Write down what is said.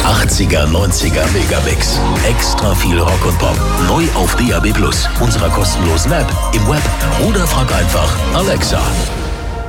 80er, 90er Megamix. Extra viel Rock und Pop. Neu auf DAB+, unserer kostenlosen App, im Web oder frag einfach Alexa.